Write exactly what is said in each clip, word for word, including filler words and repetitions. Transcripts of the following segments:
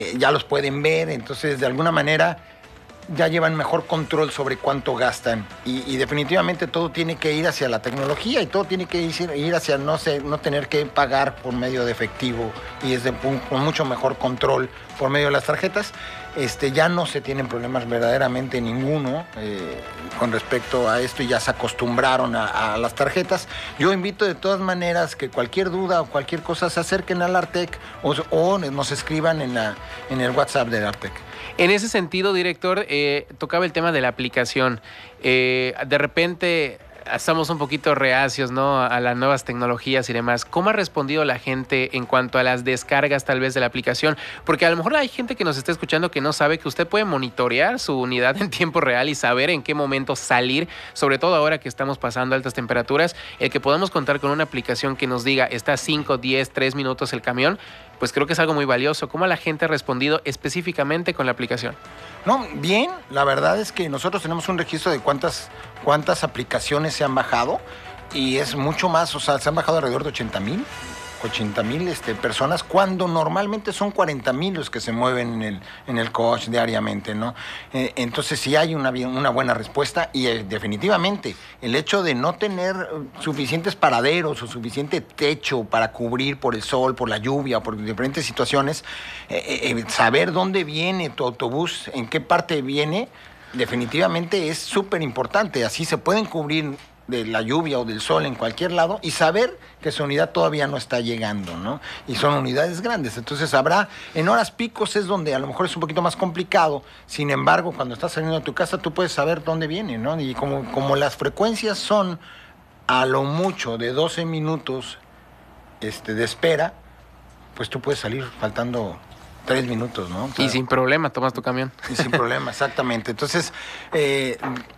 eh, ya los pueden ver, entonces de alguna manera ya llevan mejor control sobre cuánto gastan y, y definitivamente todo tiene que ir hacia la tecnología y todo tiene que ir, ir hacia no, sé, no tener que pagar por medio de efectivo y es de con mucho mejor control por medio de las tarjetas. Este, ya no se tienen problemas verdaderamente ninguno eh, con respecto a esto y ya se acostumbraron a, a las tarjetas. Yo invito de todas maneras que cualquier duda o cualquier cosa se acerquen al Artec o, o nos escriban en, la, en el WhatsApp del Artec. En ese sentido, director, eh, tocaba el tema de la aplicación. Eh, de repente estamos un poquito reacios, ¿no?, a las nuevas tecnologías y demás. ¿Cómo ha respondido la gente en cuanto a las descargas tal vez de la aplicación? Porque a lo mejor hay gente que nos está escuchando que no sabe que usted puede monitorear su unidad en tiempo real y saber en qué momento salir, sobre todo ahora que estamos pasando altas temperaturas. El que podamos contar con una aplicación que nos diga está cinco, diez, tres minutos el camión, pues creo que es algo muy valioso. ¿Cómo la gente ha respondido específicamente con la aplicación? No, bien, la verdad es que nosotros tenemos un registro de cuántas, cuántas aplicaciones se han bajado y es mucho más, o sea, se han bajado alrededor de ochenta mil, ochenta mil este, personas, cuando normalmente son cuarenta mil los que se mueven en el, en el coach diariamente, ¿no? Eh, entonces sí hay una, una buena respuesta y eh, definitivamente el hecho de no tener suficientes paraderos o suficiente techo para cubrir por el sol, por la lluvia, por diferentes situaciones, eh, eh, saber dónde viene tu autobús, en qué parte viene, definitivamente es súper importante. Así se pueden cubrir de la lluvia o del sol en cualquier lado y saber que su unidad todavía no está llegando, ¿no? Y son unidades grandes, entonces habrá, en horas picos es donde a lo mejor es un poquito más complicado, sin embargo, cuando estás saliendo de tu casa tú puedes saber dónde viene, ¿no? Y como, como las frecuencias son a lo mucho de doce minutos este, de espera, pues tú puedes salir faltando tres minutos, ¿no? O sea, y sin problema tomas tu camión. Y sin problema, exactamente. Entonces, eh,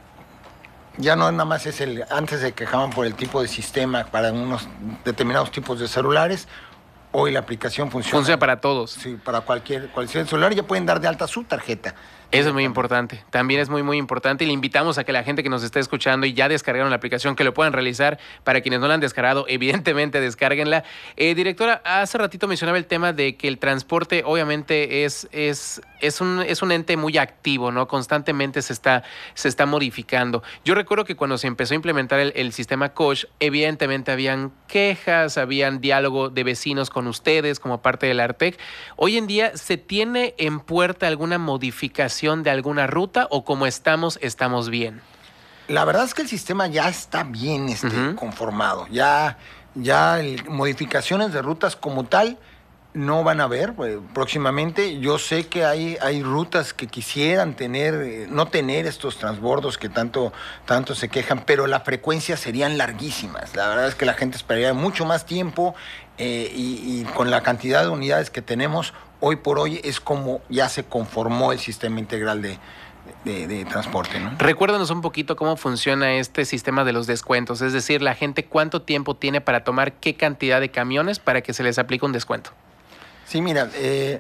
ya no nada más es el, antes se quejaban por el tipo de sistema para unos determinados tipos de celulares, hoy la aplicación funciona. Funciona para todos. Sí, para cualquier, cualquier celular ya pueden dar de alta su tarjeta. Eso es muy importante, también es muy muy importante y le invitamos a que la gente que nos esté escuchando y ya descargaron la aplicación, que lo puedan realizar. Para quienes no la han descargado, evidentemente descárguenla. Eh, directora, hace ratito mencionaba el tema de que el transporte obviamente es, es, es, un, es un ente muy activo, ¿no? Constantemente se está, se está modificando. Yo recuerdo que cuando se empezó a implementar el, el sistema Coach, evidentemente habían quejas, habían diálogo de vecinos con ustedes como parte del Artec. Hoy en día, ¿se tiene en puerta alguna modificación de alguna ruta o como estamos, estamos bien? La verdad es que el sistema ya está bien este, uh-huh. conformado. Ya, ya el, modificaciones de rutas como tal no van a haber pues, próximamente. Yo sé que hay, hay rutas que quisieran tener, eh, no tener estos transbordos que tanto, tanto se quejan, pero las frecuencias serían larguísimas. La verdad es que la gente esperaría mucho más tiempo eh, y, y con la cantidad de unidades que tenemos, hoy por hoy es como ya se conformó el sistema integral de, de, de transporte, ¿no? Recuérdanos un poquito cómo funciona este sistema de los descuentos, es decir, la gente cuánto tiempo tiene para tomar qué cantidad de camiones para que se les aplique un descuento. Sí, mira, eh,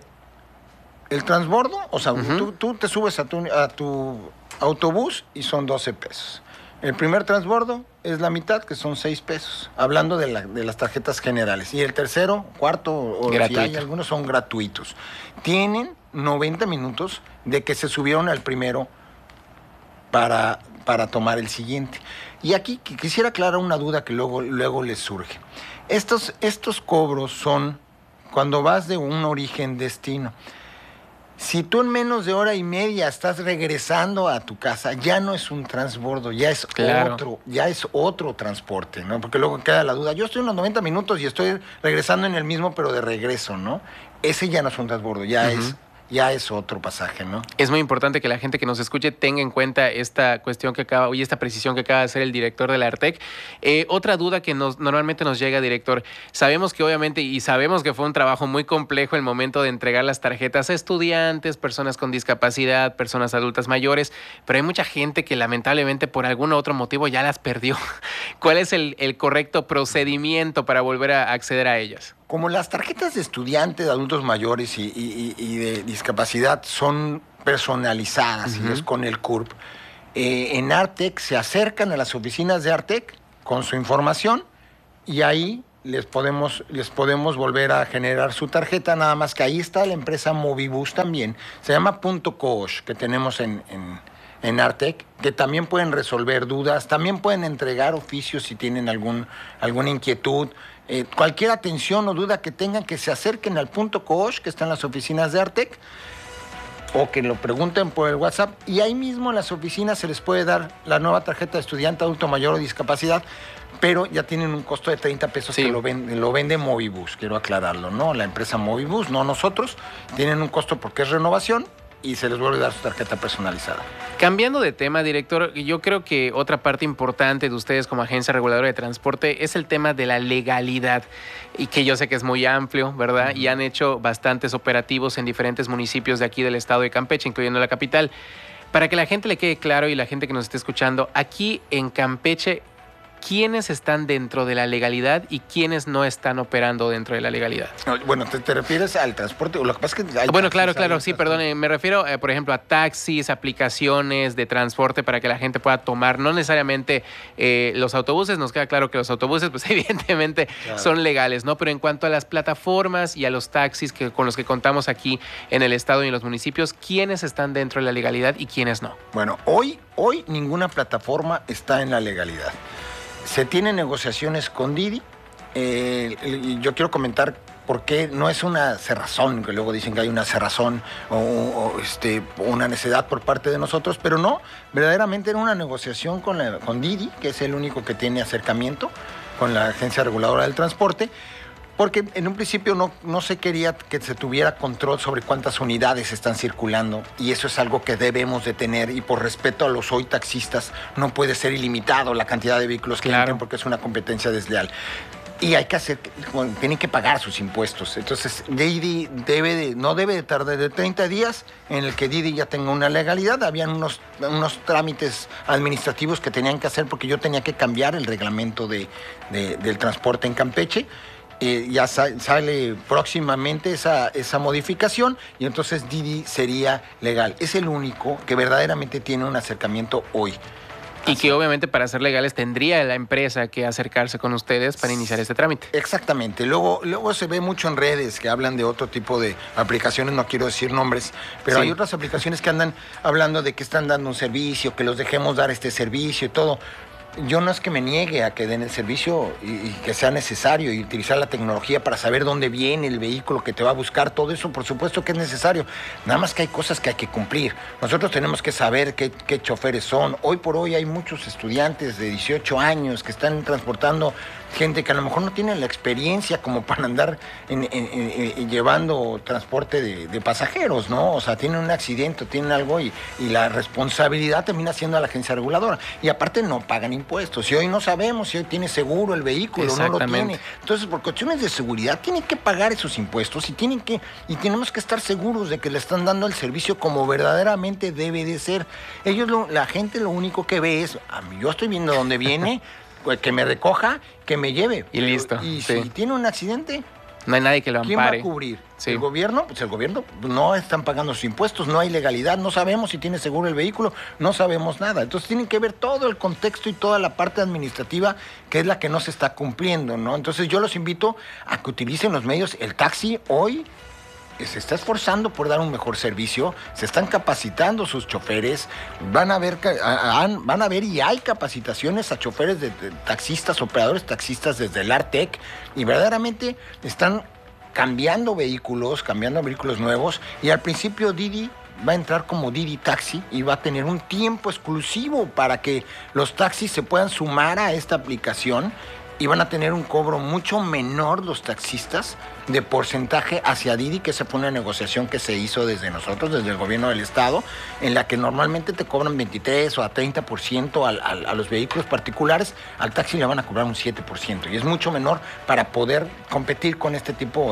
el transbordo, o sea, uh-huh. tú, tú te subes a tu, a tu autobús y son doce pesos. El primer transbordo es la mitad, que son seis pesos, hablando de, la, de las tarjetas generales. Y el tercero, cuarto, o si hay algunos, son gratuitos. Tienen noventa minutos de que se subieron al primero para, para tomar el siguiente. Y aquí quisiera aclarar una duda que luego, luego les surge. Estos, estos cobros son cuando vas de un origen-destino. Si tú en menos de hora y media estás regresando a tu casa, ya no es un transbordo, ya es claro. otro, ya es otro transporte, ¿no? Porque luego queda la duda, yo estoy unos noventa minutos y estoy regresando en el mismo, pero de regreso, ¿no? Ese ya no es un transbordo, ya uh-huh. es... ya es otro pasaje, ¿no? Es muy importante que la gente que nos escuche tenga en cuenta esta cuestión que acaba, y esta precisión que acaba de hacer el director de la Artec. Eh, otra duda que nos, normalmente nos llega, director, sabemos que obviamente, y sabemos que fue un trabajo muy complejo el momento de entregar las tarjetas a estudiantes, personas con discapacidad, personas adultas mayores, pero hay mucha gente que lamentablemente por algún otro motivo ya las perdió. ¿Cuál es el, el correcto procedimiento para volver a acceder a ellas? Como las tarjetas de estudiantes, de adultos mayores y, y, y de discapacidad son personalizadas, uh-huh. y es con el C U R P, eh, en Artec se acercan a las oficinas de Artec con su información y ahí les podemos, les podemos volver a generar su tarjeta, nada más que ahí está la empresa Movibus también. Se llama Punto Coach, que tenemos en, en, en Artec, que también pueden resolver dudas, también pueden entregar oficios si tienen algún, alguna inquietud. Eh, cualquier atención o duda que tengan, que se acerquen al Punto Coach, que está en las oficinas de Artec, o que lo pregunten por el WhatsApp, y ahí mismo en las oficinas se les puede dar la nueva tarjeta de estudiante, adulto mayor o discapacidad, pero ya tienen un costo de treinta pesos, sí, que lo, ven, lo vende Movibus, quiero aclararlo, ¿no? La empresa Movibus, no nosotros, tienen un costo porque es renovación y se les vuelve a dar su tarjeta personalizada. Cambiando de tema, director, yo creo que otra parte importante de ustedes como agencia reguladora de transporte es el tema de la legalidad, y que yo sé que es muy amplio, ¿verdad? Uh-huh. Y han hecho bastantes operativos en diferentes municipios de aquí del estado de Campeche, incluyendo la capital. Para que la gente le quede claro y la gente que nos esté escuchando, aquí en Campeche, ¿quiénes están dentro de la legalidad y quiénes no están operando dentro de la legalidad? Bueno, ¿te, te refieres al transporte? Lo que pasa es que hay bueno, claro, claro, sí, perdón. Me refiero, eh, por ejemplo, a taxis, aplicaciones de transporte para que la gente pueda tomar, no necesariamente eh, los autobuses. Nos queda claro que los autobuses, pues evidentemente claro, son legales, ¿no? Pero en cuanto a las plataformas y a los taxis que, con los que contamos aquí en el estado y en los municipios, ¿quiénes están dentro de la legalidad y quiénes no? Bueno, hoy, hoy ninguna plataforma está en la legalidad. Se tienen negociaciones con Didi. Eh, yo quiero comentar por qué no es una cerrazón, que luego dicen que hay una cerrazón o, o este, una necedad por parte de nosotros, pero no, verdaderamente era una negociación con, la, con Didi, que es el único que tiene acercamiento con la Agencia Reguladora del Transporte, porque en un principio no, no se quería que se tuviera control sobre cuántas unidades están circulando, y eso es algo que debemos de tener, y por respeto a los hoy taxistas no puede ser ilimitado la cantidad de vehículos que claro, entren, porque es una competencia desleal. Y hay que hacer, bueno, tienen que pagar sus impuestos. Entonces, Didi debe de, no debe de tardar de treinta días en el que Didi ya tenga una legalidad. Habían unos, unos trámites administrativos que tenían que hacer, porque yo tenía que cambiar el reglamento de, de, del transporte en Campeche. Eh, ya sa- sale próximamente esa, esa modificación, y entonces Didi sería legal. Es el único que verdaderamente tiene un acercamiento hoy. Y que obviamente para ser legales tendría la empresa que acercarse con ustedes para iniciar este trámite. Exactamente. Luego, luego se ve mucho en redes que hablan de otro tipo de aplicaciones, no quiero decir nombres, pero sí, hay otras aplicaciones que andan hablando de que están dando un servicio, que los dejemos dar este servicio y todo. Yo no es que me niegue a que den el servicio y, y que sea necesario, y utilizar la tecnología para saber dónde viene el vehículo que te va a buscar, todo eso por supuesto que es necesario. Nada más que hay cosas que hay que cumplir. Nosotros tenemos que saber qué, qué choferes son. Hoy por hoy hay muchos estudiantes de dieciocho años que están transportando gente que a lo mejor no tiene la experiencia como para andar en, en, en, en, llevando transporte de, de pasajeros, ¿no? O sea, tienen un accidente, tienen algo, y, y la responsabilidad termina siendo a la agencia reguladora. Y aparte no pagan impuestos. Y hoy no sabemos si hoy tiene seguro el vehículo o no lo tiene. Entonces, por cuestiones de seguridad, tienen que pagar esos impuestos, y tienen que, y tenemos que estar seguros de que le están dando el servicio como verdaderamente debe de ser. Ellos, lo, la gente lo único que ve es, a mí, yo estoy viendo dónde viene, que me recoja, que me lleve. Y listo. Y sí, si tiene un accidente, no hay nadie que lo ampare. ¿Quién va a cubrir? Sí. ¿El gobierno? Pues el gobierno no están pagando sus impuestos, no hay legalidad, no sabemos si tiene seguro el vehículo, no sabemos nada. Entonces tienen que ver todo el contexto y toda la parte administrativa, que es la que no se está cumpliendo, ¿no? Entonces yo los invito a que utilicen los medios. El taxi hoy se está esforzando por dar un mejor servicio, se están capacitando sus choferes, van a ver, van a ver y hay capacitaciones a choferes de, de taxistas, operadores taxistas desde el Artec, y verdaderamente están cambiando vehículos, cambiando vehículos nuevos, y al principio Didi va a entrar como Didi Taxi y va a tener un tiempo exclusivo para que los taxis se puedan sumar a esta aplicación, y van a tener un cobro mucho menor los taxistas de porcentaje hacia Didi, que se fue una negociación que se hizo desde nosotros, desde el gobierno del estado, en la que normalmente te cobran veintitrés o a treinta por ciento al, al, a los vehículos particulares. Al taxi le van a cobrar un siete por ciento, y es mucho menor para poder competir con este tipo de,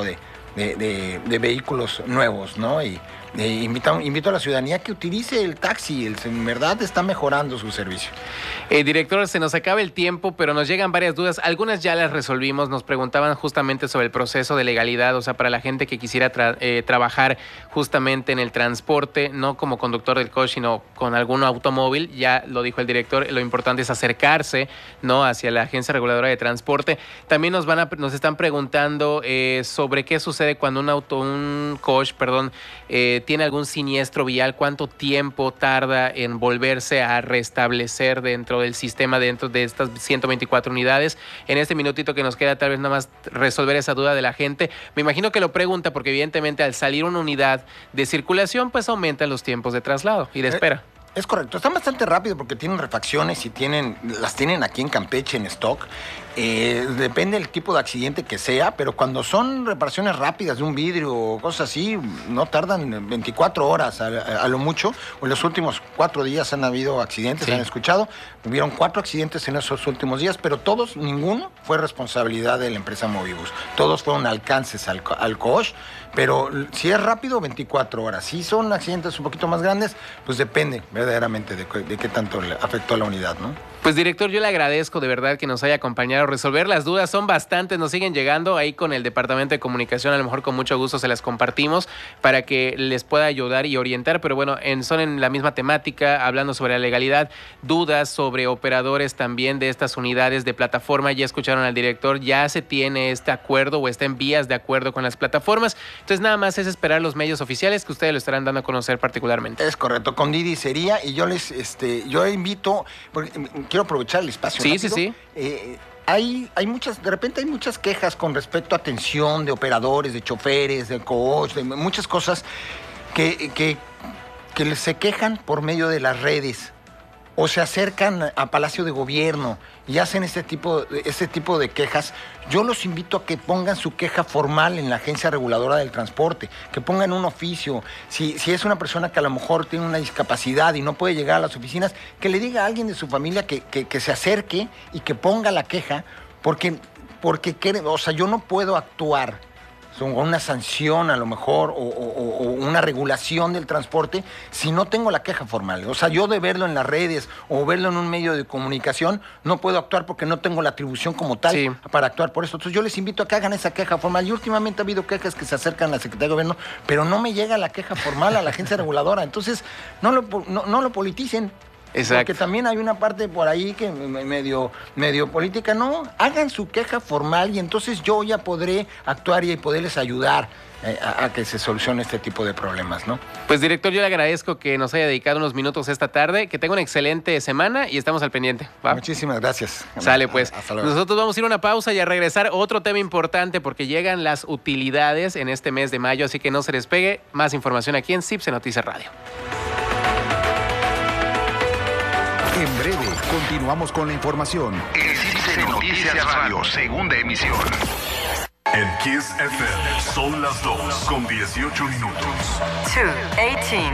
de, de, de vehículos nuevos, ¿no? Y eh, invito, invito a la ciudadanía que utilice el taxi, el, en verdad está mejorando su servicio. Eh, director, se nos acaba el tiempo, pero nos llegan varias dudas. Algunas ya las resolvimos. Nos preguntaban justamente sobre el proceso de legalidad, o sea, para la gente que quisiera tra eh, trabajar justamente en el transporte, no como conductor del coche, sino con algún automóvil. Ya lo dijo el director, lo importante es acercarse, ¿no?, hacia la Agencia Reguladora de Transporte. También nos van a, nos están preguntando eh, sobre qué sucede cuando un auto, un coche, perdón, eh, tiene algún siniestro vial, cuánto tiempo tarda en volverse a restablecer dentro del sistema, dentro de estas ciento veinticuatro unidades. En este minutito que nos queda, tal vez nada más resolver esa duda de la gente. Me imagino que lo pregunta porque evidentemente al salir una unidad de circulación, pues aumentan los tiempos de traslado y de espera. Eh. Es correcto, están bastante rápido porque tienen refacciones y tienen, las tienen aquí en Campeche en stock. Eh, depende del tipo de accidente que sea, pero cuando son reparaciones rápidas de un vidrio o cosas así, no tardan veinticuatro horas a, a, a lo mucho. En los últimos cuatro días han habido accidentes, sí. Han escuchado. Hubieron cuatro accidentes en esos últimos días, pero todos, ninguno fue responsabilidad de la empresa Movibus. Todos fueron alcances al, al coche, pero si es rápido, veinticuatro horas. Si son accidentes un poquito más grandes, pues depende verdaderamente de, de qué tanto le afectó a la unidad, ¿no? Pues director, yo le agradezco de verdad que nos haya acompañado a resolver las dudas, son bastantes, nos siguen llegando ahí con el Departamento de Comunicación, a lo mejor con mucho gusto se las compartimos para que les pueda ayudar y orientar, pero bueno, en, son en la misma temática, hablando sobre la legalidad, dudas sobre operadores también de estas unidades de plataforma, ya escucharon al director, ya se tiene este acuerdo o está en vías de acuerdo con las plataformas, entonces nada más es esperar los medios oficiales que ustedes lo estarán dando a conocer particularmente. Es correcto, con Didi sería, y yo les, este, yo invito, porque quiero aprovechar el espacio. Sí, rápido. sí, sí. Eh, hay, hay muchas, de repente hay muchas quejas con respecto a atención de operadores, de choferes, de coach, de muchas cosas que, que, que se quejan por medio de las redes o se acercan a Palacio de Gobierno y hacen este tipo, este tipo de quejas. Yo los invito a que pongan su queja formal en la Agencia Reguladora del Transporte, que pongan un oficio. Si, si es una persona que a lo mejor tiene una discapacidad y no puede llegar a las oficinas, que le diga a alguien de su familia que, que, que se acerque y que ponga la queja, porque, porque o sea, yo no puedo actuar con una sanción a lo mejor o, o, o una regulación del transporte si no tengo la queja formal. O sea, yo de verlo en las redes o verlo en un medio de comunicación no puedo actuar porque no tengo la atribución como tal, sí, para actuar por eso. Entonces yo les invito a que hagan esa queja formal. Y últimamente ha habido quejas que se acercan a la Secretaría de Gobierno, pero no me llega la queja formal a la agencia reguladora. Entonces no lo, no, no lo politicen. Exacto. Porque también hay una parte por ahí que medio, medio política. No, hagan su queja formal y entonces yo ya podré actuar y poderles ayudar eh, a, a que se solucione este tipo de problemas, ¿no? Pues director, yo le agradezco que nos haya dedicado unos minutos esta tarde, que tenga una excelente semana y estamos al pendiente, ¿va? Muchísimas gracias. Sale pues. Hasta luego. Nosotros vamos a ir a una pausa y a regresar otro tema importante porque llegan las utilidades en este mes de mayo, así que no se despegue. Más información aquí en Cipse Noticias Radio. En breve, continuamos con la información. El Cipse Noticias Radio, segunda emisión. En Kiss F M son las dos con dieciocho minutos. dos dieciocho.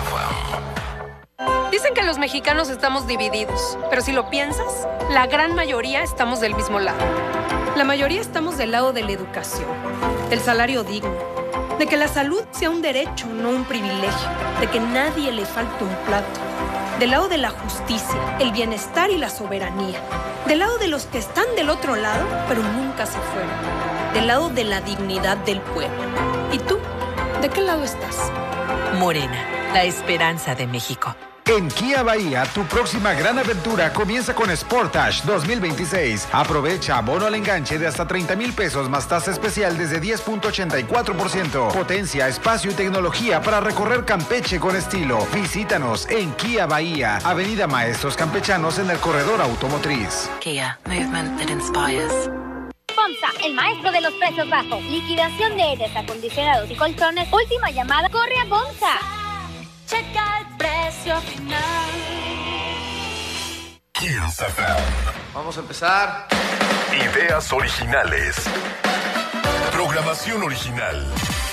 Dicen que los mexicanos estamos divididos, pero si lo piensas, la gran mayoría estamos del mismo lado. La mayoría estamos del lado de la educación, del salario digno, de que la salud sea un derecho, no un privilegio, de que nadie le falte un plato. Del lado de la justicia, el bienestar y la soberanía. Del lado de los que están del otro lado, pero nunca se fueron. Del lado de la dignidad del pueblo. ¿Y tú? ¿De qué lado estás? Morena, la esperanza de México. En Kia Bahía, tu próxima gran aventura comienza con Sportage dos mil veintiséis. Aprovecha bono al enganche de hasta treinta mil pesos más tasa especial desde diez punto ochenta y cuatro por ciento. Potencia, espacio y tecnología para recorrer Campeche con estilo. Visítanos en Kia Bahía, Avenida Maestros Campechanos en el corredor automotriz. Kia, movement that inspires. FOMSA, el maestro de los precios bajos. Liquidación de aires acondicionados y colchones. Última llamada. Corre a FOMSA. Checa el precio final. Kiss F M. Vamos a empezar. Ideas originales. Programación original.